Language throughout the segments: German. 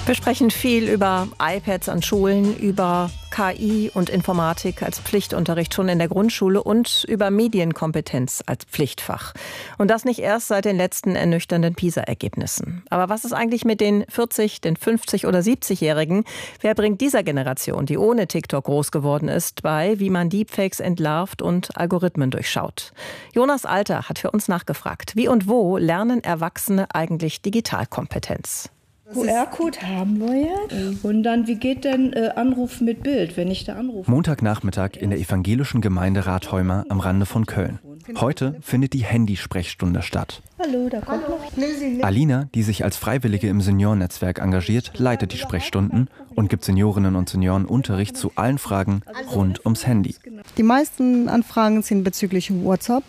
Wir sprechen viel über iPads an Schulen, über KI und Informatik als Pflichtunterricht schon in der Grundschule und über Medienkompetenz als Pflichtfach. Und das nicht erst seit den letzten ernüchternden PISA-Ergebnissen. Aber was ist eigentlich mit den 40, den 50 oder 70-Jährigen? Wer bringt dieser Generation, die ohne TikTok groß geworden ist, bei, wie man Deepfakes entlarvt und Algorithmen durchschaut? Jonas Alter hat für uns nachgefragt. Wie und wo lernen Erwachsene eigentlich Digitalkompetenz? QR-Code haben wir jetzt. Und dann, wie geht denn Anruf mit Bild, wenn ich da anrufe? Montagnachmittag in der evangelischen Gemeinde Rathheumer am Rande von Köln. Heute findet die Handysprechstunde statt. Hallo, da kommt noch. Alina, die sich als Freiwillige im Seniorennetzwerk engagiert, leitet die Sprechstunden und gibt Seniorinnen und Senioren Unterricht zu allen Fragen rund ums Handy. Die meisten Anfragen sind bezüglich WhatsApp.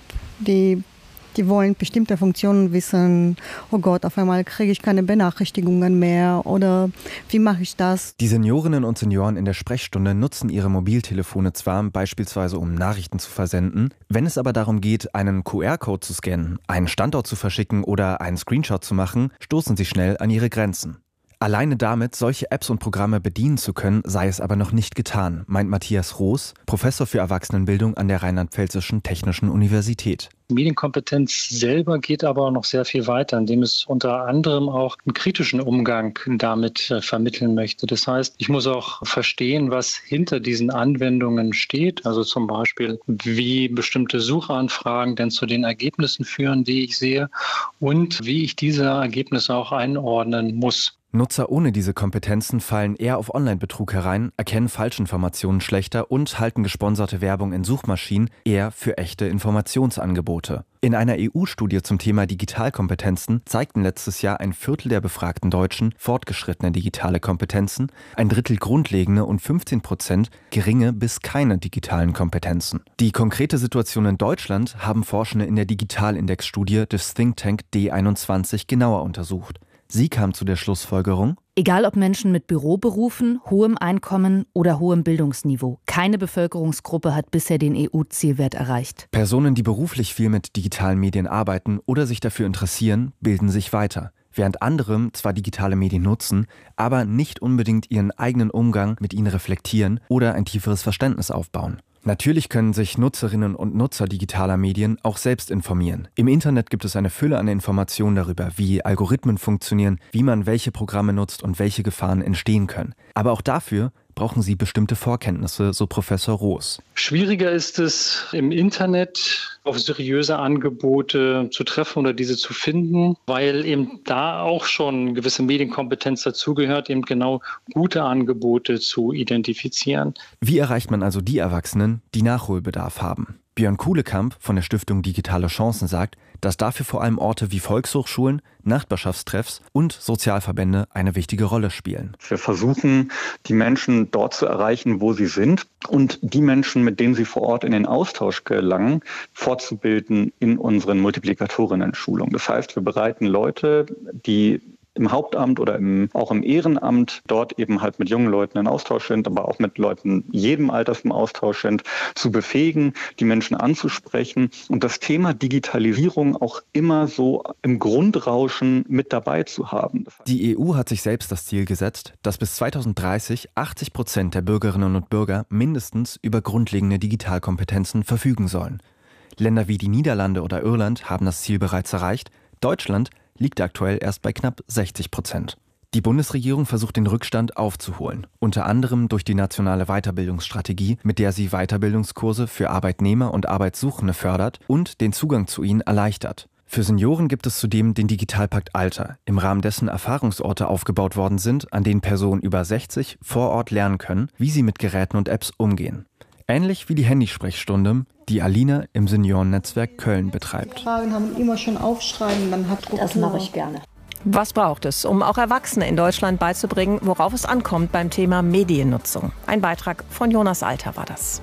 Die wollen bestimmte Funktionen wissen. Oh Gott, auf einmal kriege ich keine Benachrichtigungen mehr. Oder wie mache ich das? Die Seniorinnen und Senioren in der Sprechstunde nutzen ihre Mobiltelefone zwar beispielsweise, um Nachrichten zu versenden. Wenn es aber darum geht, einen QR-Code zu scannen, einen Standort zu verschicken oder einen Screenshot zu machen, stoßen sie schnell an ihre Grenzen. Alleine damit, solche Apps und Programme bedienen zu können, sei es aber noch nicht getan, meint Matthias Roos, Professor für Erwachsenenbildung an der Rheinland-Pfälzischen Technischen Universität. Medienkompetenz selber geht aber noch sehr viel weiter, indem es unter anderem auch einen kritischen Umgang damit vermitteln möchte. Das heißt, ich muss auch verstehen, was hinter diesen Anwendungen steht. Also zum Beispiel, wie bestimmte Suchanfragen denn zu den Ergebnissen führen, die ich sehe, und wie ich diese Ergebnisse auch einordnen muss. Nutzer ohne diese Kompetenzen fallen eher auf Online-Betrug herein, erkennen Falschinformationen schlechter und halten gesponserte Werbung in Suchmaschinen eher für echte Informationsangebote. In einer EU-Studie zum Thema Digitalkompetenzen zeigten letztes Jahr 1/4 der befragten Deutschen fortgeschrittene digitale Kompetenzen, 1/3 grundlegende und 15% geringe bis keine digitalen Kompetenzen. Die konkrete Situation in Deutschland haben Forschende in der Digitalindex-Studie des Think Tank D21 genauer untersucht. Sie kam zu der Schlussfolgerung: Egal ob Menschen mit Büroberufen, hohem Einkommen oder hohem Bildungsniveau, keine Bevölkerungsgruppe hat bisher den EU-Zielwert erreicht. Personen, die beruflich viel mit digitalen Medien arbeiten oder sich dafür interessieren, bilden sich weiter. Während andere zwar digitale Medien nutzen, aber nicht unbedingt ihren eigenen Umgang mit ihnen reflektieren oder ein tieferes Verständnis aufbauen. Natürlich können sich Nutzerinnen und Nutzer digitaler Medien auch selbst informieren. Im Internet gibt es eine Fülle an Informationen darüber, wie Algorithmen funktionieren, wie man welche Programme nutzt und welche Gefahren entstehen können. Aber auch dafür brauchen sie bestimmte Vorkenntnisse, so Professor Roos. Schwieriger ist es, im Internet auf seriöse Angebote zu treffen oder diese zu finden, weil eben da auch schon gewisse Medienkompetenz dazugehört, eben genau gute Angebote zu identifizieren. Wie erreicht man also die Erwachsenen, die Nachholbedarf haben? Björn Kuhlekamp von der Stiftung Digitale Chancen sagt, dass dafür vor allem Orte wie Volkshochschulen, Nachbarschaftstreffs und Sozialverbände eine wichtige Rolle spielen. Wir versuchen, die Menschen dort zu erreichen, wo sie sind, und die Menschen, mit denen sie vor Ort in den Austausch gelangen, fortzubilden in unseren Multiplikatorinnen-Schulungen. Das heißt, wir bereiten Leute, die im Hauptamt oder auch im Ehrenamt dort eben halt mit jungen Leuten in Austausch sind, aber auch mit Leuten jedem Alters im Austausch sind, zu befähigen, die Menschen anzusprechen und das Thema Digitalisierung auch immer so im Grundrauschen mit dabei zu haben. Die EU hat sich selbst das Ziel gesetzt, dass bis 2030 80% der Bürgerinnen und Bürger mindestens über grundlegende Digitalkompetenzen verfügen sollen. Länder wie die Niederlande oder Irland haben das Ziel bereits erreicht. Deutschland liegt aktuell erst bei knapp 60%. Die Bundesregierung versucht, den Rückstand aufzuholen, unter anderem durch die nationale Weiterbildungsstrategie, mit der sie Weiterbildungskurse für Arbeitnehmer und Arbeitssuchende fördert und den Zugang zu ihnen erleichtert. Für Senioren gibt es zudem den Digitalpakt Alter, im Rahmen dessen Erfahrungsorte aufgebaut worden sind, an denen Personen über 60 vor Ort lernen können, wie sie mit Geräten und Apps umgehen. Ähnlich wie die Handysprechstunde, die Alina im Seniorennetzwerk Köln betreibt. Fragen haben immer schon aufschreiben, dann hat Das mache ich gerne. Was braucht es, um auch Erwachsene in Deutschland beizubringen, worauf es ankommt beim Thema Mediennutzung? Ein Beitrag von Jonas Alter war das.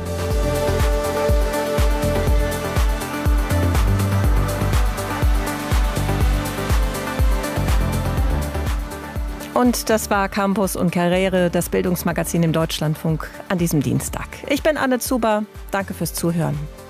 Und das war Campus und Karriere, das Bildungsmagazin im Deutschlandfunk an diesem Dienstag. Ich bin Anne Zuber. Danke fürs Zuhören.